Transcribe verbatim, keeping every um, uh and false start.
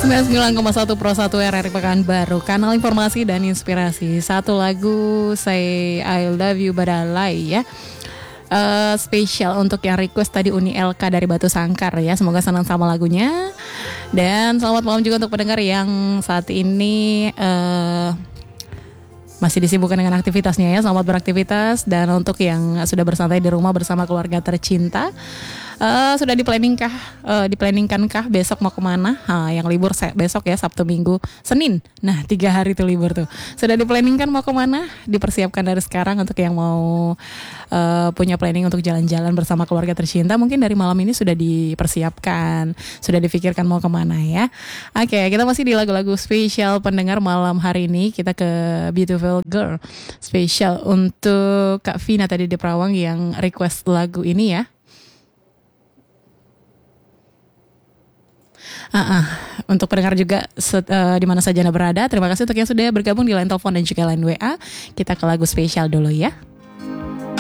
sembilan puluh sembilan koma satu Pro satu R R I Pekanbaru, kanal informasi dan inspirasi. Satu lagu Say I Love You Badalai ya. Uh, spesial untuk yang request tadi Uni L K dari Batu Sangkar ya. Semoga senang sama lagunya. Dan selamat malam juga untuk pendengar yang saat ini uh, masih disibukkan dengan aktivitasnya ya. Selamat beraktivitas. Dan untuk yang sudah bersantai di rumah bersama keluarga tercinta, Uh, sudah diplanningkah, uh, diplanningkankah besok mau kemana? Ha, yang libur se- besok ya, Sabtu, Minggu, Senin. Nah, tiga hari itu libur tuh. Sudah diplanningkan mau kemana? Dipersiapkan dari sekarang untuk yang mau uh, punya planning untuk jalan-jalan bersama keluarga tercinta. Mungkin dari malam ini sudah dipersiapkan, sudah difikirkan mau kemana ya. Oke, okay, kita masih di lagu-lagu spesial pendengar malam hari ini. Kita ke Beautiful Girl spesial untuk Kak Vina tadi di Perawang yang request lagu ini ya. Uh-uh. Untuk pendengar juga set, uh, di mana saja Anda berada, terima kasih untuk yang sudah bergabung di line telepon dan juga line W A. Kita ke lagu spesial dulu ya.